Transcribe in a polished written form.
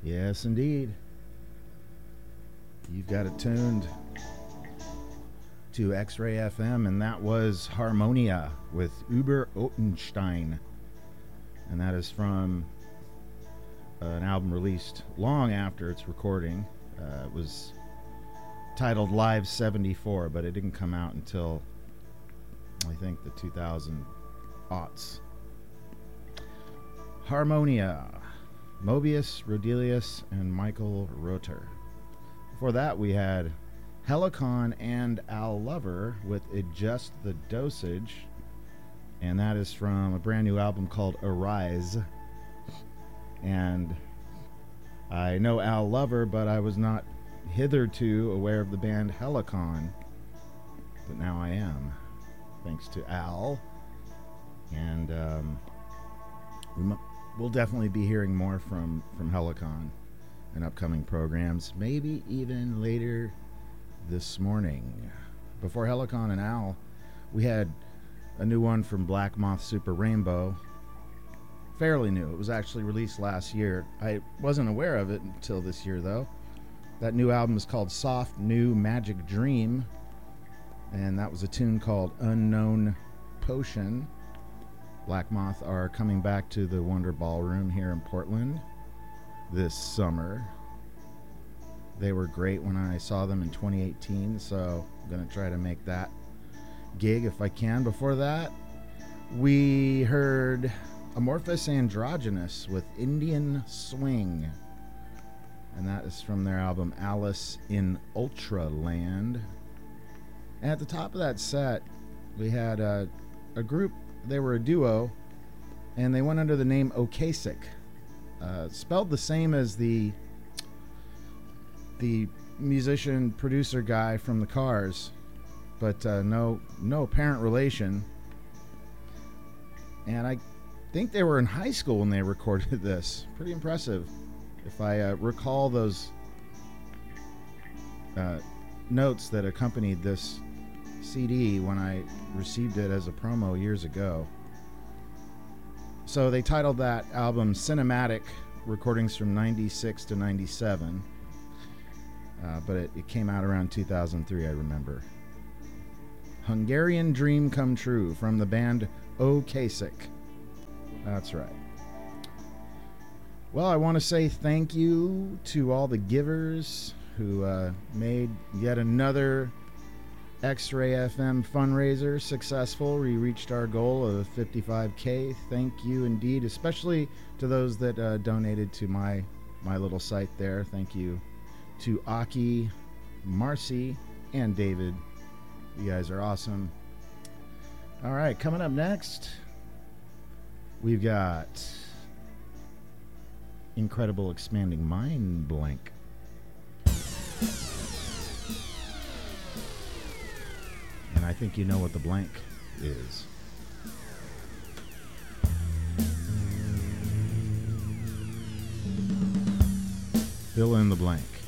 Yes, indeed. You've got it tuned to X-Ray FM, and that was Harmonia with Uber Otenstein. And that is from an album released long after its recording. It was titled Live 74, but it didn't come out until, I think, the 2000 aughts. Harmonia, Mobius, Rodelius, and Michael Roter. Before that, we had Helicon and Al Lover with Adjust the Dosage, and that is from a brand new album called Arise. And I know Al Lover, but I was not hitherto aware of the band Helicon, but now I am, thanks to Al. And we'll definitely be hearing more from Helicon in upcoming programs, maybe even later this morning. Before Helicon and Al, we had a new one from Black Moth Super Rainbow. Fairly new. It was actually released last year. I wasn't aware of it until this year, though. That new album is called Soft New Magic Dream, and that was a tune called Unknown Potion. Black Moth are coming back to the Wonder Ballroom here in Portland this summer. They were great when I saw them in 2018, so I'm going to try to make that gig if I can. Before that, we heard Amorphous Androgynous with Indian Swing, and that is from their album Alice in Ultraland. And at the top of that set, we had a group. They were a duo, and they went under the name Okasic, spelled the same as the musician producer guy from the Cars, but no apparent relation. And I think they were in high school when they recorded this. Pretty impressive, if I recall those notes that accompanied this CD when I received it as a promo years ago. So they titled that album Cinematic, recordings from 96 to 97. But it came out around 2003, I remember. Hungarian Dream Come True from the band Okasic. That's right. Well, I want to say thank you to all the givers who made yet another X-Ray FM fundraiser successful. We reached our goal of 55K. Thank you indeed, especially to those that donated to my little site there. Thank you to Aki, Marcy, and David. You guys are awesome. All right, coming up next, we've got Incredible Expanding Mind Blank. And I think you know what the blank is. Fill in the blank.